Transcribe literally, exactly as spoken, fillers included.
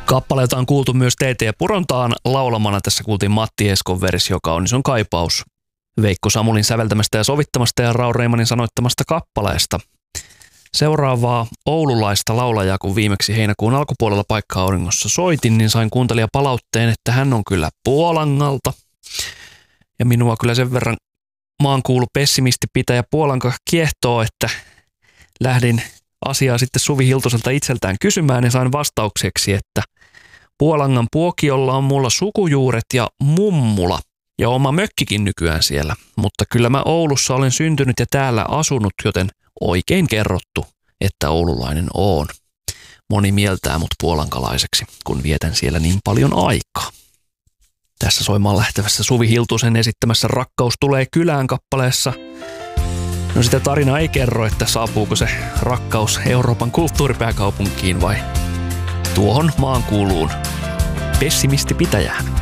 Kappaleita on kuultu myös T T ja Purontaan laulamana. Tässä kuultiin Matti Eskon versio Kaunis on kaipaus Veikko Samulin säveltämästä ja sovittamasta ja Raul Reimanin sanoittamasta kappaleesta. Seuraavaa oululaista laulajaa, kun viimeksi heinäkuun alkupuolella Paikka-auringossa soitin, niin sain kuuntelijapalautteen, että hän on kyllä Puolangalta. Ja minua kyllä sen verran maankuulu pessimistipitäjä Puolanka kiehtoo, että lähdin asiaa sitten Suvi Hiltuselta itseltään kysymään ja sain vastaukseksi, että Puolangan Puokiolla on mulla sukujuuret ja mummula ja oma mökkikin nykyään siellä, mutta kyllä mä Oulussa olen syntynyt ja täällä asunut, joten oikein kerrottu, että oululainen oon. Moni mieltää mut puolankalaiseksi, kun vietän siellä niin paljon aikaa. Tässä soimaan lähtevässä Suvi Hiltusen esittämässä Rakkaus tulee kylään -kappaleessa. No sitä tarina ei kerro, että saapuuko se rakkaus Euroopan kulttuuripääkaupunkiin vai tuohon maankuuluun pessimistipitäjään.